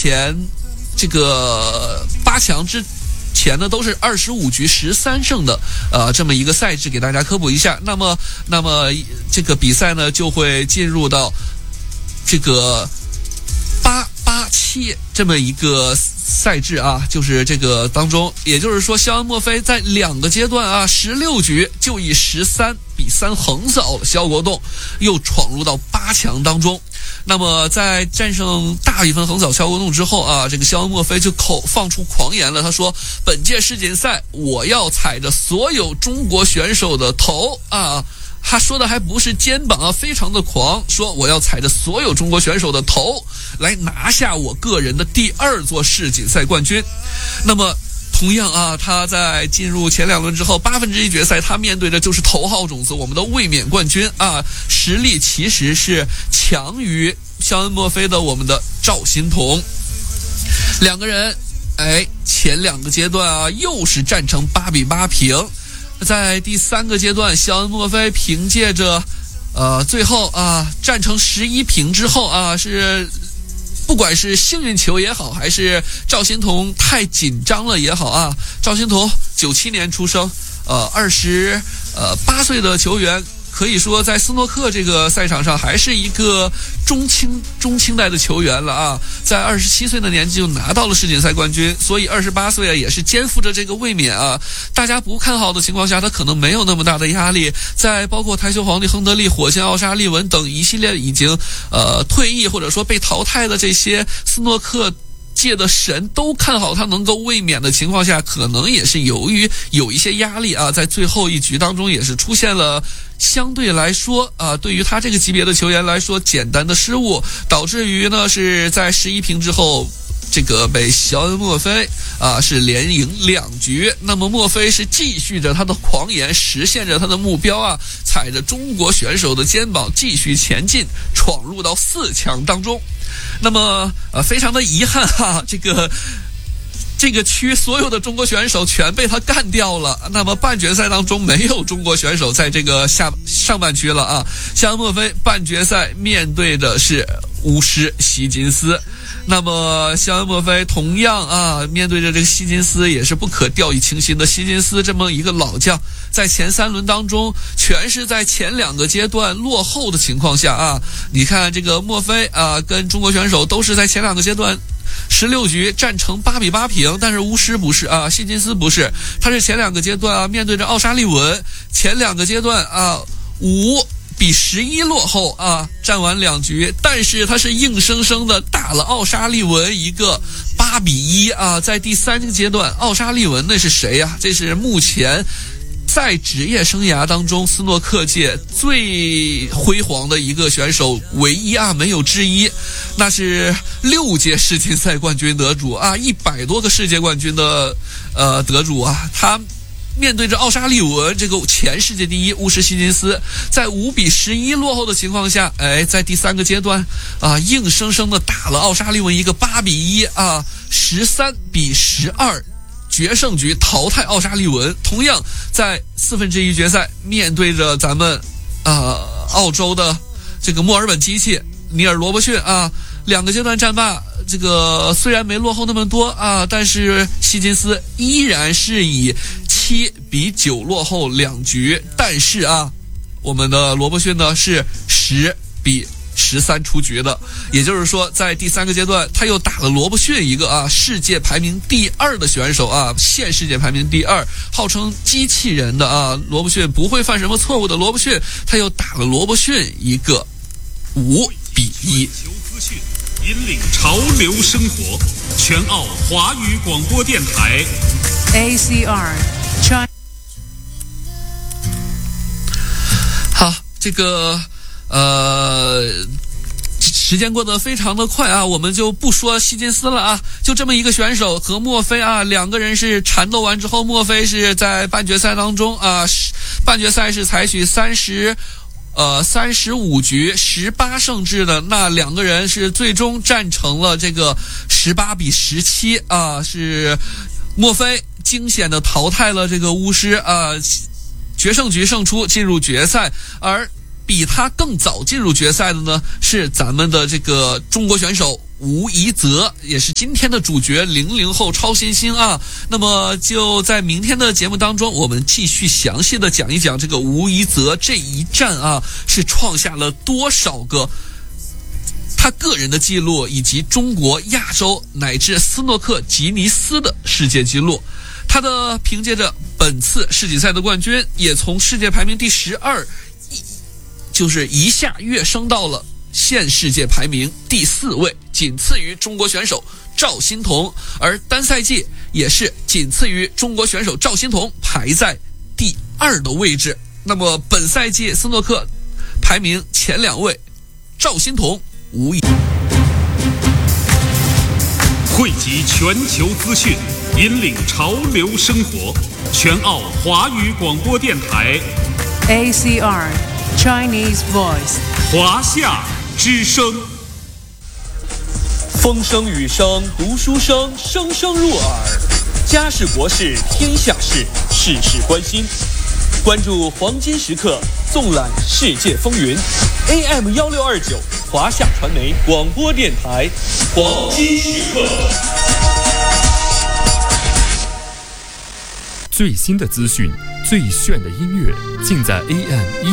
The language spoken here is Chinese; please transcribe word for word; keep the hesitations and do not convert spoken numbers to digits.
前这个八强之前呢都是二十五局十三胜的呃这么一个赛制，给大家科普一下。那么那么这个比赛呢就会进入到这个八八七这么一个赛制啊，就是这个当中，也就是说肖恩·墨菲在两个阶段啊十六局就以十三比三横扫了肖国栋，又闯入到八强当中。那么在战胜大比分横扫肖国栋之后啊，这个肖恩·墨菲就口放出狂言了，他说本届世锦赛我要踩着所有中国选手的头啊，他说的还不是肩膀啊，非常的狂，说我要踩着所有中国选手的头来拿下我个人的第二座世锦赛冠军。那么同样啊，他在进入前两轮之后，八分之一决赛，他面对的就是头号种子我们的卫冕冠军啊，实力其实是强于肖恩·墨菲的我们的赵心童。两个人，哎，前两个阶段啊，又是战成八比八平。在第三个阶段，肖恩·墨菲凭借着，呃，最后啊战成十一平之后啊，是。不管是幸运球也好，还是赵心童太紧张了也好啊，赵心童九七年出生，呃，二十呃八岁的球员，可以说在斯诺克这个赛场上还是一个中青中青代的球员了啊，在二十七岁的年纪就拿到了世锦赛冠军，所以二十八岁啊也是肩负着这个卫冕啊。大家不看好的情况下，他可能没有那么大的压力。在包括台球皇帝亨德利、火箭奥沙利文等一系列已经呃退役或者说被淘汰的这些斯诺克界的神都看好他能够卫冕的情况下，可能也是由于有一些压力啊，在最后一局当中也是出现了相对来说啊，对于他这个级别的球员来说简单的失误，导致于呢是在十一平之后，这个被肖恩·墨菲啊是连赢两局。那么墨菲是继续着他的狂言，实现着他的目标啊，踩着中国选手的肩膀继续前进，闯入到四强当中。那么呃，非常的遗憾哈，这个这个区所有的中国选手全被他干掉了。那么半决赛当中没有中国选手在这个下上半区了啊。肖恩·墨菲半决赛面对的是巫师希金斯。那么肖恩·墨菲同样啊，面对着这个希金斯也是不可掉以轻心的。希金斯这么一个老将，在前三轮当中全是在前两个阶段落后的情况下啊，你看这个墨菲啊跟中国选手都是在前两个阶段十六局战成八比八平，但是巫师不是啊，希金斯不是，他是前两个阶段啊面对着奥沙利文，前两个阶段啊五比十一落后啊，战完两局，但是他是硬生生的打了奥沙利文一个八比一啊。在第三个阶段，奥沙利文那是谁呀、啊？这是目前在职业生涯当中斯诺克界最辉煌的一个选手，唯一啊，没有之一。那是六届世锦赛冠军得主啊，一百多个世界冠军的呃得主啊，他面对着奥沙利文这个前世界第一巫师希金斯，在五比十一落后的情况下，哎，在第三个阶段啊，硬生生的打了奥沙利文一个八比一啊，十三比十二。决胜局淘汰奥沙利文。同样在四分之一决赛面对着咱们呃澳洲的这个墨尔本机器尼尔罗伯逊啊，两个阶段战罢，这个虽然没落后那么多啊，但是希金斯依然是以七比九落后两局，但是啊我们的罗伯逊呢是十比十三出局的，也就是说在第三个阶段他又打了罗伯逊一个啊世界排名第二的选手啊，现世界排名第二，号称机器人的啊罗伯逊，不会犯什么错误的罗伯逊，他又打了罗伯逊一个五比一。 球资讯引领潮流生活，全澳华语广播电台 A C R China。 好，这个呃，时间过得非常的快啊，我们就不说希金斯了啊，就这么一个选手和墨菲啊，两个人是缠斗完之后，墨菲是在半决赛当中啊，半决赛是采取三十呃三十五局十八胜制的，那两个人是最终战成了这个十八比十七啊，是墨菲惊险的淘汰了这个巫师啊，决胜局胜出进入决赛，而比他更早进入决赛的呢，是咱们的这个中国选手吴怡泽，也是今天的主角，零零后超新星啊。那么就在明天的节目当中，我们继续详细的讲一讲这个吴怡泽这一战啊，是创下了多少个他个人的记录，以及中国、亚洲乃至斯诺克吉尼斯的世界纪录。他的凭借着本次世锦赛的冠军，也从世界排名第十二，就是一下跃升到了现世界排名第四位，仅次于中国选手赵心童，而单赛季也是仅次于中国选手赵心童，排在第二的位置。那么本赛季斯诺克排名前两位，赵心童、吴怡。 汇集全球资讯，引领潮流生活。全澳华语广播电台 A C R Chinese Voice 华夏之声。 风声雨声读书声，声声入耳。家事国事天下事，事事关心。关注黄金时刻，纵览世界风云。A M 幺六二九华夏传媒广播电台，黄金时刻。 最新的资讯，最炫的音乐，尽在 A M 一